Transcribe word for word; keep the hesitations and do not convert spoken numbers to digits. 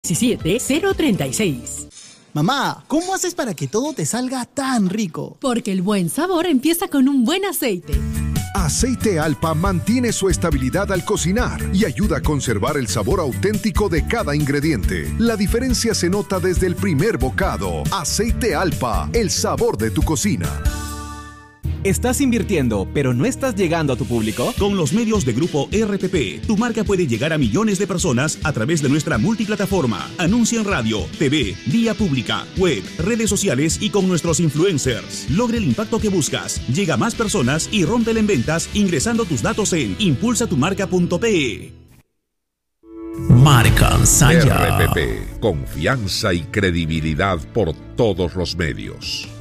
diecisiete, cero treinta y seis. Mamá, ¿cómo haces para que todo te salga tan rico? Porque el buen sabor empieza con un buen aceite. Aceite Alpa mantiene su estabilidad al cocinar y ayuda a conservar el sabor auténtico de cada ingrediente. La diferencia se nota desde el primer bocado. Aceite Alpa, el sabor de tu cocina. ¿Estás invirtiendo, pero no estás llegando a tu público? Con los medios de Grupo R P P, tu marca puede llegar a millones de personas a través de nuestra multiplataforma. Anuncia en radio, T V, vía pública, web, redes sociales y con nuestros influencers. Logre el impacto que buscas. Llega a más personas y rómpela en ventas ingresando tus datos en impulsa tu marca punto pe. Marca Saya. R P P, confianza y credibilidad por todos los medios.